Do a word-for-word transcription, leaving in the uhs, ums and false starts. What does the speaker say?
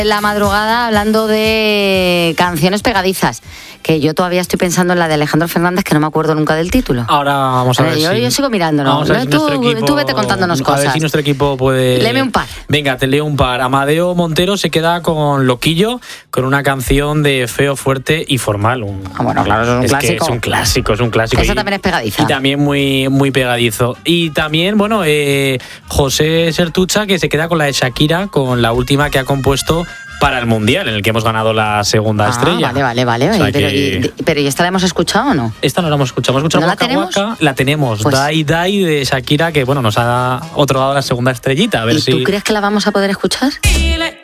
En la madrugada hablando de canciones pegadizas, que yo todavía estoy pensando en la de Alejandro Fernández, que no me acuerdo nunca del título. Ahora vamos a ver, ver yo, si... yo sigo mirándolo. Vamos a ver si tú, equipo... tú vete contándonos cosas. A ver si nuestro equipo puede... Léeme un par. Venga, te leo un par. Amadeo Montero se queda con Loquillo, con una canción de Feo, Fuerte y Formal. Un... Ah, bueno, claro, eso es un es clásico. Que es un clásico, es un clásico. Esa y, también es pegadiza. Y también muy, muy pegadizo. Y también, bueno, eh, José Sertucha, que se queda con la de Shakira, con la última que ha compuesto para el Mundial, en el que hemos ganado la segunda ah, estrella. Vale, vale, vale. O sea pero, que... y, pero ¿y esta la hemos escuchado o no? Esta no la hemos escuchado. Hemos escuchado ¿No la Waka tenemos? Waka. La tenemos. Pues... Dai Dai de Shakira, que bueno, nos ha otorgado la segunda estrellita. A ver ¿Y si... tú crees que la vamos a poder escuchar?